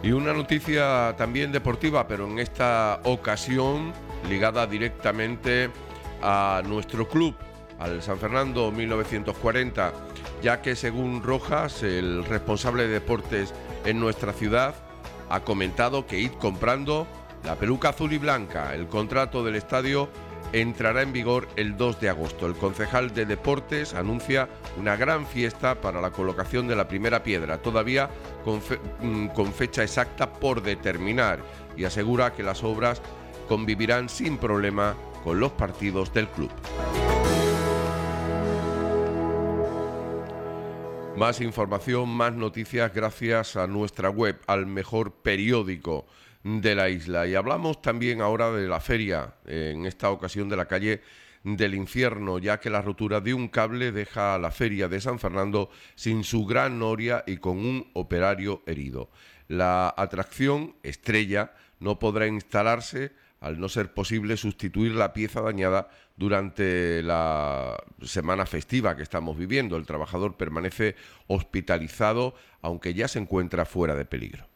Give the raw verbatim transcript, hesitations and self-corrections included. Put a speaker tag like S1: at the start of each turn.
S1: Y una noticia también deportiva, pero en esta ocasión ligada directamente a nuestro club, al San Fernando mil novecientos cuarenta, ya que según Rojas, el responsable de deportes en nuestra ciudad, ha comentado que id comprando la peluca azul y blanca. El contrato del estadio entrará en vigor el dos de agosto. El concejal de deportes anuncia una gran fiesta para la colocación de la primera piedra, todavía con, fe, con fecha exacta por determinar, y asegura que las obras convivirán sin problema con los partidos del club. Más información, más noticias gracias a nuestra web, al mejor periódico de la isla. Y hablamos también ahora de la feria, en esta ocasión de la calle del Infierno, ya que la rotura de un cable deja a la feria de San Fernando sin su gran noria y con un operario herido. La atracción estrella no podrá instalarse al no ser posible sustituir la pieza dañada durante la semana festiva que estamos viviendo. El trabajador permanece hospitalizado, aunque ya se encuentra fuera de peligro.